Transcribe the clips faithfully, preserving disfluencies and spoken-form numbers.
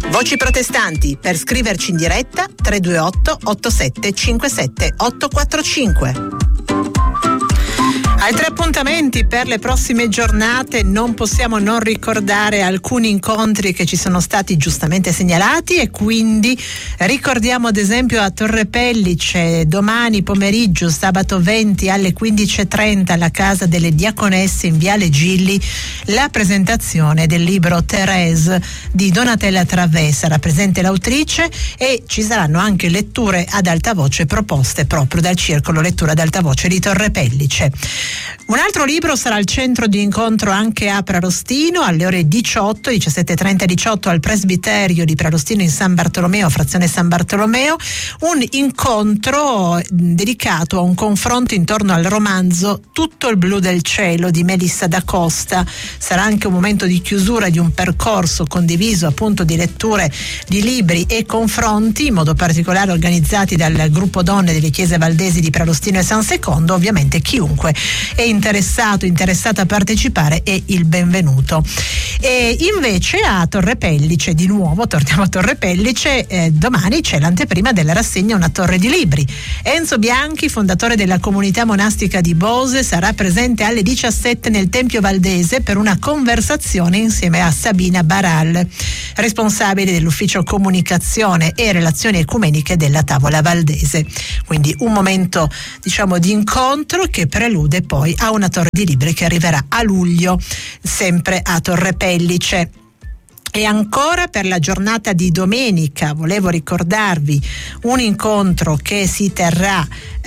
Voci protestanti, per scriverci in diretta tre due otto otto sette cinque sette otto quattro cinque. Altri appuntamenti per le prossime giornate, non possiamo non ricordare alcuni incontri che ci sono stati giustamente segnalati, e quindi ricordiamo ad esempio a Torre Pellice domani pomeriggio, sabato venti alle quindici e trenta, alla Casa delle Diaconesse in Viale Gilli, la presentazione del libro Thérèse di Donatella Travé. Sarà presente l'autrice e ci saranno anche letture ad alta voce proposte proprio dal Circolo Lettura ad Alta Voce di Torre Pellice. Un altro libro sarà al centro di incontro anche a Prarostino alle ore diciotto, diciassette e trenta diciotto al presbiterio di Prarostino in San Bartolomeo, frazione San Bartolomeo, un incontro dedicato a un confronto intorno al romanzo Tutto il blu del cielo di Melissa da Costa. Sarà anche un momento di chiusura di un percorso condiviso appunto di letture di libri e confronti, in modo particolare organizzati dal gruppo donne delle chiese valdesi di Prarostino e San Secondo. Ovviamente chiunque è interessato, interessata a partecipare è il benvenuto. E invece a Torre Pellice, di nuovo torniamo a Torre Pellice, eh, domani c'è l'anteprima della rassegna Una torre di libri. Enzo Bianchi, fondatore della comunità monastica di Bose, sarà presente alle diciassette nel Tempio Valdese per una conversazione insieme a Sabina Baral, responsabile dell'ufficio comunicazione e relazioni ecumeniche della Tavola Valdese. Quindi un momento, diciamo, di incontro che prelude poi a una torre di libri che arriverà a luglio, sempre a Torre Pellice. E ancora per la giornata di domenica volevo ricordarvi un incontro che si terrà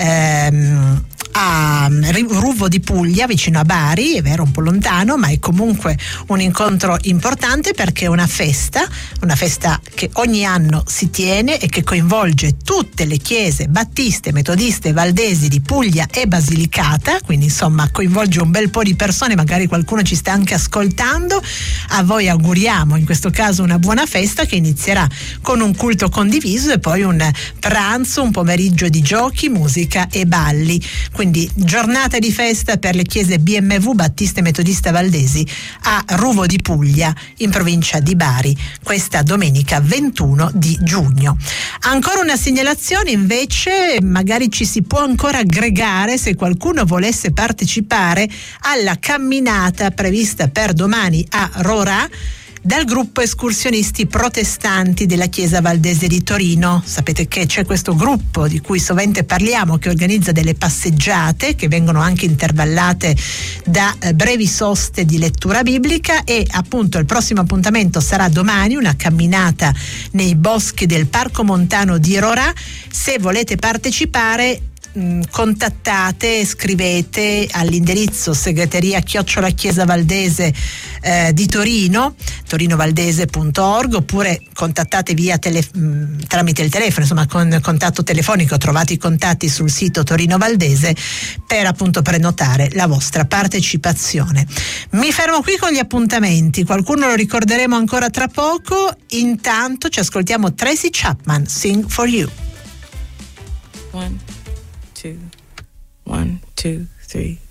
ehm, a Ruvo di Puglia, vicino a Bari. È vero, un po' lontano, ma è comunque un incontro importante perché è una festa, una festa che ogni anno si tiene e che coinvolge tutte le chiese battiste, metodiste, valdesi di Puglia e Basilicata, quindi insomma coinvolge un bel po' di persone, magari qualcuno ci sta anche ascoltando. A voi auguriamo in questo caso una buona festa che inizierà con un culto condiviso e poi un pranzo, un pomeriggio di giochi, musica e balli. Quindi giornata di festa per le chiese B M W Battiste Metodista Valdesi a Ruvo di Puglia in provincia di Bari, questa domenica ventuno di giugno. Ancora una segnalazione invece, magari ci si può ancora aggregare se qualcuno volesse partecipare alla camminata prevista per domani a Rorà dal gruppo escursionisti protestanti della Chiesa Valdese di Torino. Sapete che c'è questo gruppo di cui sovente parliamo, che organizza delle passeggiate che vengono anche intervallate da eh, brevi soste di lettura biblica, e appunto il prossimo appuntamento sarà domani, una camminata nei boschi del Parco Montano di Rorà. Se volete partecipare, contattate, scrivete all'indirizzo segreteria chiocciola chiesa valdese eh, di Torino, torinovaldese punto org, oppure contattate via tele, mh, tramite il telefono, insomma con contatto telefonico. Trovate i contatti sul sito Torino Valdese per appunto prenotare la vostra partecipazione. Mi fermo qui con gli appuntamenti, qualcuno lo ricorderemo ancora tra poco. Intanto ci ascoltiamo Tracy Chapman, Sing for You. One. Two, one, two, three.